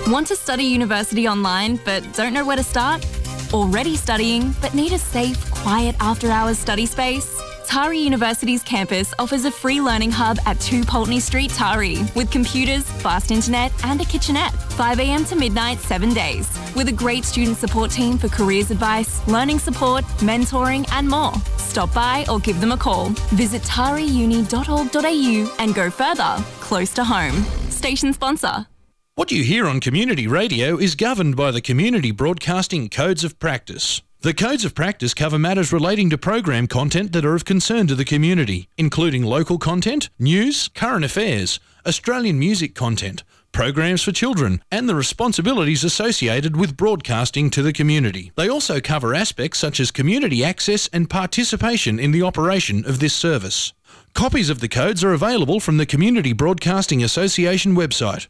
Want to study university online but don't know where to start? Already studying but need a safe, quiet after-hours study space? Tari University's campus offers a free learning hub at 2 Pulteney Street, Tari, with computers, fast internet and a kitchenette. 5 a.m. to midnight, 7 days. With a great student support team for careers advice, learning support, mentoring and more. Stop by or give them a call. Visit tariuni.org.au and go further, close to home. Station sponsor. What you hear on community radio is governed by the Community Broadcasting Codes of Practice. The Codes of Practice cover matters relating to program content that are of concern to the community, including local content, news, current affairs, Australian music content, programs for children, and the responsibilities associated with broadcasting to the community. They also cover aspects such as community access and participation in the operation of this service. Copies of the codes are available from the Community Broadcasting Association website,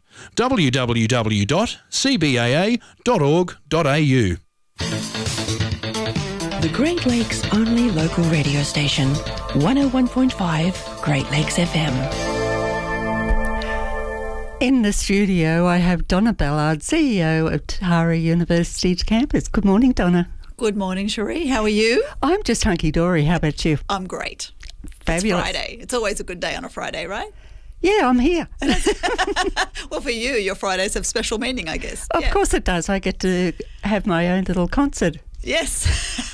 www.cba.org.au. The Great Lakes' only local radio station, 101.5 Great Lakes FM. In the studio, I have Donna Ballard, CEO of Tari University's campus. Good morning, Donna. Good morning, Cherie. How are you? I'm just hunky-dory. How about you? I'm great. Fabulous. It's Friday. It's always a good day on a Friday, right? Yeah, I'm here. Well, for you, your Fridays have special meaning, I guess. Of course it does. I get to have my own little concert. Yes.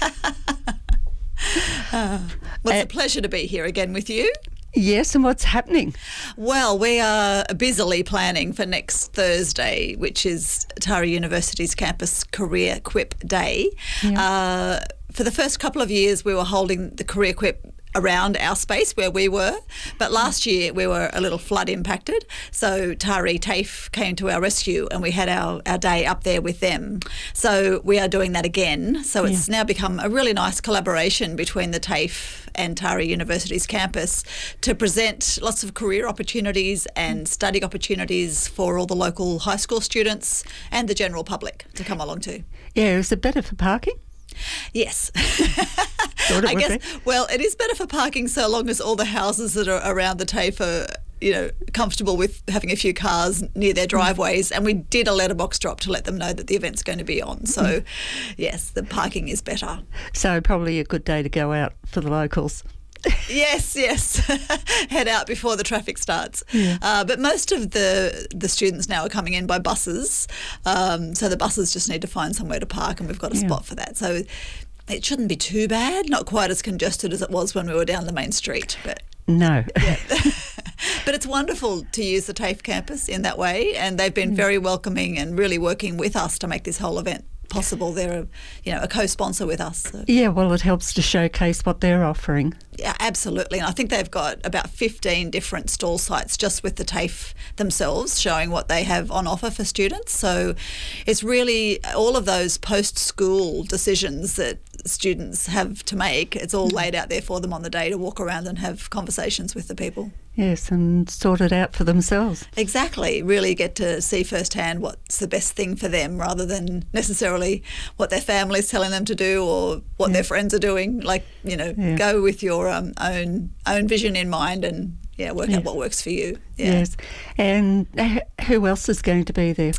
Well, it's a pleasure to be here again with you. Yes, and what's happening? Well, we are busily planning for next Thursday, which is Tari University's Campus Career Quip Day. Yeah. For the first couple of years, we were holding the Career Quip around our space where we were, but last year we were a little flood impacted, so Tari TAFE came to our rescue and we had our day up there with them. So we are doing that again, so it's now become a really nice collaboration between the TAFE and Tari University's campus to present lots of career opportunities and study opportunities for all the local high school students and the general public to come along to. Yeah, is it better for parking? Yes. I guess, well, it is better for parking so long as all the houses that are around the TAFE are, comfortable with having a few cars near their driveways. And we did a letterbox drop to let them know that the event's going to be on. So, yes, the parking is better. So probably a good day to go out for the locals. Yes. Head out before the traffic starts. Yeah. But most of the students now are coming in by buses. So the buses just need to find somewhere to park and we've got a spot for that. So it shouldn't be too bad, not quite as congested as it was when we were down the main street. But no. Yeah. But it's wonderful to use the TAFE campus in that way, and they've been very welcoming and really working with us to make this whole event possible. They're a co-sponsor with us. So. Yeah, well, it helps to showcase what they're offering. Yeah, absolutely. And I think they've got about 15 different stall sites just with the TAFE themselves showing what they have on offer for students. So it's really all of those post-school decisions that students have to make. It's all laid out there for them on the day to walk around and have conversations with the people. Yes, and sort it out for themselves. Exactly. Really get to see firsthand what's the best thing for them rather than necessarily what their family's telling them to do or what their friends are doing. Go with your own vision in mind and work out what works for you. Yeah. Yes. And who else is going to be there?